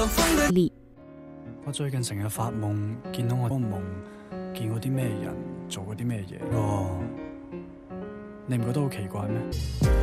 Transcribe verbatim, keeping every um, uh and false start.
力。 我最近成日發夢，見到我個夢，見過啲咩人，做過啲咩嘢。哦，你唔覺得好奇怪咩？